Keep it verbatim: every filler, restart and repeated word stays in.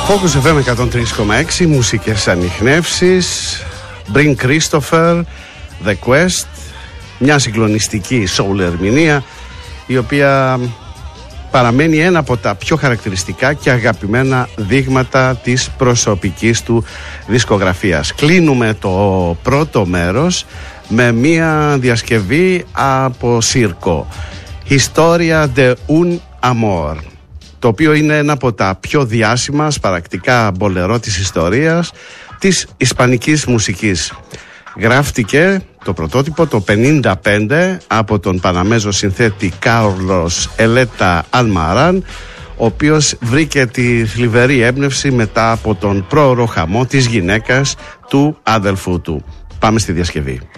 Focus εφ εμ εκατόν τρία κόμμα έξι, μουσικές ανιχνεύσεις, Bring Christopher, The Quest, μια συγκλονιστική soul ερμηνεία, η οποία παραμένει ένα από τα πιο χαρακτηριστικά και αγαπημένα δείγματα της προσωπικής του δισκογραφίας. Κλείνουμε το πρώτο μέρος με μια διασκευή από Σίρκο, Historia de un Amor, το οποίο είναι ένα από τα πιο διάσημα σπαρακτικά μπολερό της ιστορίας της ισπανικής μουσικής. Γράφτηκε το πρωτότυπο το πενήντα πέντε από τον Παναμέζο συνθέτη Κάρλος Ελέτα Αλμαράν, ο οποίος βρήκε τη θλιβερή έμπνευση μετά από τον πρόωρο χαμό της γυναίκας του άδελφού του. Πάμε στη διασκευή.